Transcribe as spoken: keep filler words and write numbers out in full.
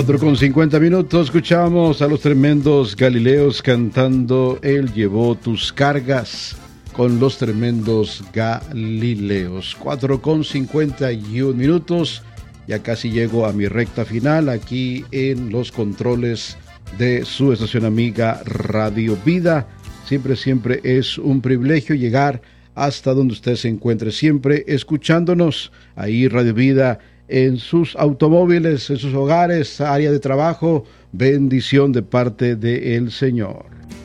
cuatro con cincuenta minutos, escuchamos a los tremendos Galileos cantando Él llevó tus cargas con los tremendos Galileos. cuatro con cincuenta y uno minutos, ya casi llego a mi recta final aquí en los controles de su estación amiga Radio Vida. Siempre, siempre es un privilegio llegar hasta donde usted se encuentre, siempre escuchándonos ahí Radio Vida en sus automóviles, en sus hogares, área de trabajo. Bendición de parte del Señor.